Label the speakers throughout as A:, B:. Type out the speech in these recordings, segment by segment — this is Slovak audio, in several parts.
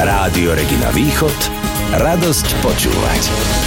A: Rádio Regina Východ. Radosť počúvať.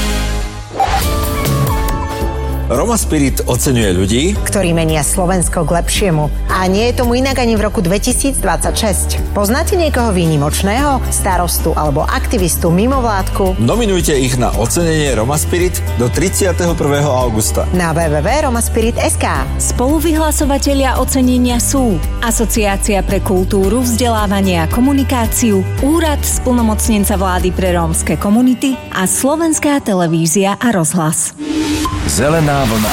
B: Roma Spirit oceňuje ľudí,
C: ktorí menia Slovensko k lepšiemu. A nie je tomu inak ani v roku 2026. Poznáte niekoho výnimočného? Starostu alebo aktivistu mimovládku?
B: Nominujte ich na ocenenie Roma Spirit do 31. augusta.
C: Na www.romaspirit.sk.
D: Spoluvyhlasovatelia ocenenia sú Asociácia pre kultúru, vzdelávanie a komunikáciu, Úrad splnomocnenca vlády pre rómske komunity a Slovenská televízia a rozhlas.
A: Zelená vlna.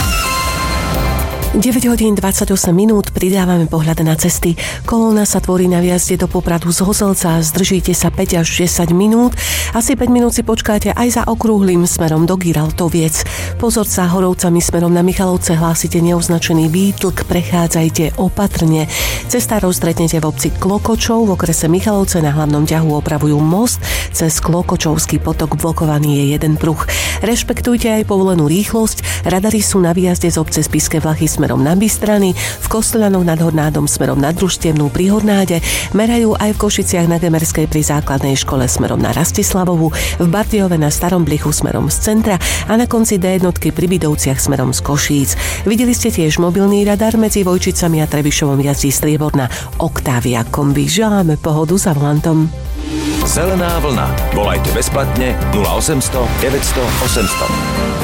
E: 9 hodín 28 minút, pridávame pohľad na cesty. Kolóna sa tvorí na viazde do Popradu z Hozelca, zdržíte sa 5 až 10 minút. Asi 5 minút si počkáte aj za okrúhlym smerom do Giraltoviec. Pozor, sa Horovcami smerom na Michalovce hlásite neoznačený výtlk, prechádzajte opatrne. Cestárov stretnete v obci Klokočov, v okrese Michalovce na hlavnom ťahu opravujú most, cez Klokočovský potok blokovaný je jeden pruh. Rešpektujte aj povolenú rýchlosť, radary sú na výjazde z obce Spišské Vlachy smerom na Bystrany, v Kostolanoch nad Hornádom smerom na Družstevnú pri Hornáde, merajú aj v Košiciach na Gemerskej pri základnej škole smerom na Rastislavovu, v Bardejove na Starom Blichu smerom z centra a na konci D1 pri Bidovciach smerom z Košíc. Videli ste tiež mobilný radar medzi Vojčicami a Trebišovom jazdí strieborná Octavia kombi. Želáme pohodu za volantom.
A: Zelená vlna. Volajte bezplatne 0800 900 800.